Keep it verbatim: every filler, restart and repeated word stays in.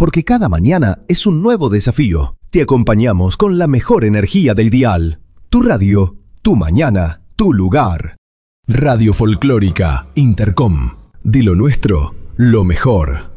porque cada mañana es un nuevo desafío. Te acompañamos con la mejor energía del dial. Tu radio, tu mañana, tu lugar. Radio Folclórica Intercom. De lo nuestro, lo mejor.